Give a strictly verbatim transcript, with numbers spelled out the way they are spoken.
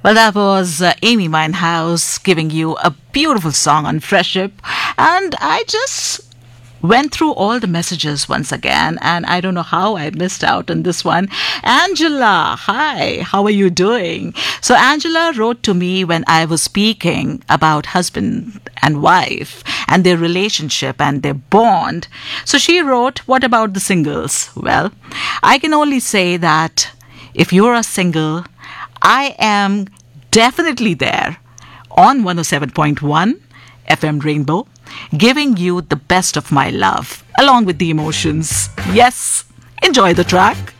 Well, that was uh, Amy Winehouse giving you a beautiful song on Friendship. And I just went through all the messages once again, and I don't know how I missed out on this one. Angela, hi, how are you doing? So Angela wrote to me when I was speaking about husband and wife and their relationship and their bond. So she wrote, what about the singles? Well, I can only say that if you're a single, I am definitely there on one oh seven point one F M Rainbow, giving you the best of my love, along with the emotions. Yes, enjoy the track.